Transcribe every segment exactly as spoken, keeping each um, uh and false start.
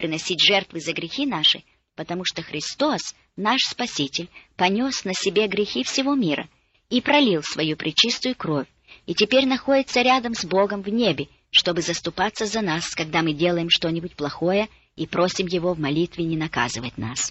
приносить жертвы за грехи наши, потому что Христос, наш Спаситель, понес на себе грехи всего мира и пролил свою пречистую кровь, и теперь находится рядом с Богом в небе, чтобы заступаться за нас, когда мы делаем что-нибудь плохое и просим Его в молитве не наказывать нас.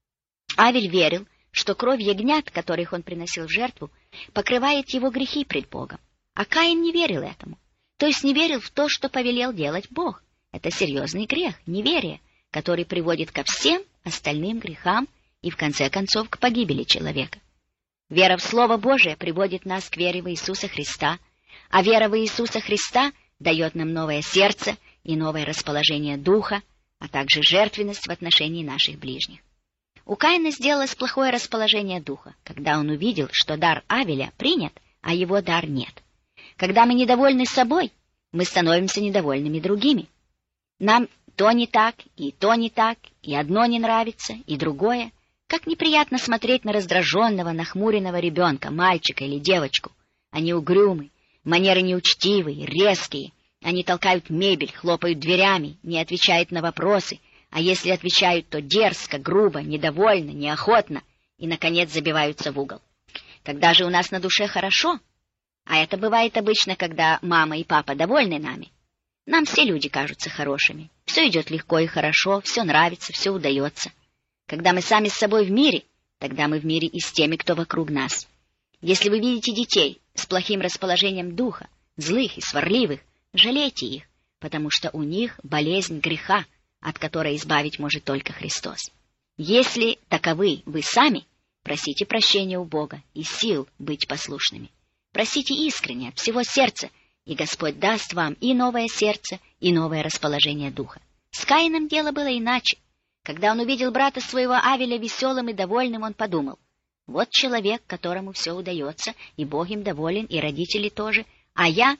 Авель верил, что кровь ягнят, которых он приносил в жертву, покрывает его грехи пред Богом. А Каин не верил этому, то есть не верил в то, что повелел делать Бог. Это серьезный грех, неверие, который приводит ко всем остальным грехам и, в конце концов, к погибели человека. Вера в Слово Божие приводит нас к вере в Иисуса Христа, а вера в Иисуса Христа дает нам новое сердце и новое расположение духа, а также жертвенность в отношении наших ближних. У Каина сделалось плохое расположение духа, когда он увидел, что дар Авеля принят, а его дар нет. Когда мы недовольны собой, мы становимся недовольными другими. Нам то не так, и то не так, и одно не нравится, и другое. Как неприятно смотреть на раздраженного, нахмуренного ребенка, мальчика или девочку. Они угрюмы, манеры неучтивые, резкие. Они толкают мебель, хлопают дверями, не отвечают на вопросы, а если отвечают, то дерзко, грубо, недовольно, неохотно и, наконец, забиваются в угол. Когда же у нас на душе хорошо, а это бывает обычно, когда мама и папа довольны нами, нам все люди кажутся хорошими, все идет легко и хорошо, все нравится, все удается. Когда мы сами с собой в мире, тогда мы в мире и с теми, кто вокруг нас. Если вы видите детей с плохим расположением духа, злых и сварливых, жалейте их, потому что у них болезнь греха, от которой избавить может только Христос. Если таковы вы сами, просите прощения у Бога и сил быть послушными. Просите искренне, от всего сердца, и Господь даст вам и новое сердце, и новое расположение духа. С Каином дело было иначе. Когда он увидел брата своего Авеля веселым и довольным, он подумал: вот человек, которому все удается, и Бог им доволен, и родители тоже, а я...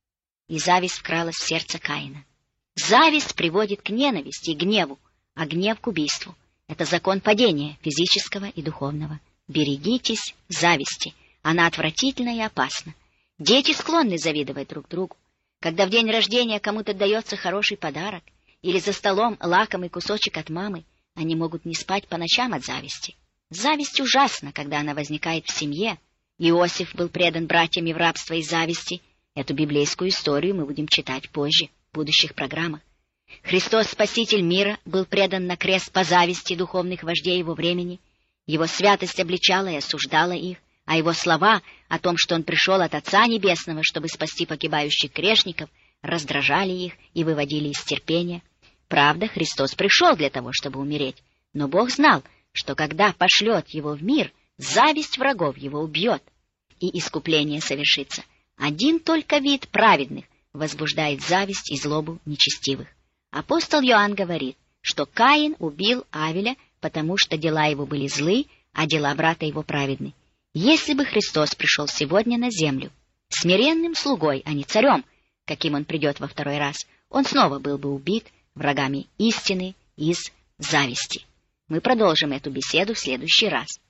И зависть вкралась в сердце Каина. Зависть приводит к ненависти и гневу, а гнев к убийству. Это закон падения физического и духовного. Берегитесь зависти. Она отвратительна и опасна. Дети склонны завидовать друг другу. Когда в день рождения кому-то дается хороший подарок или за столом лакомый кусочек от мамы, они могут не спать по ночам от зависти. Зависть ужасна, когда она возникает в семье. Иосиф был предан братьями в рабство из зависти. Эту библейскую историю мы будем читать позже, в будущих программах. Христос, Спаситель мира, был предан на крест по зависти духовных вождей его времени. Его святость обличала и осуждала их, а его слова о том, что он пришел от Отца Небесного, чтобы спасти погибающих грешников, раздражали их и выводили из терпения. Правда, Христос пришел для того, чтобы умереть, но Бог знал, что когда пошлет его в мир, зависть врагов его убьет, и искупление совершится. Один только вид праведных возбуждает зависть и злобу нечестивых. Апостол Иоанн говорит, что Каин убил Авеля, потому что дела его были злы, а дела брата его праведны. Если бы Христос пришел сегодня на землю смиренным слугой, а не царем, каким он придет во второй раз, он снова был бы убит врагами истины из зависти. Мы продолжим эту беседу в следующий раз.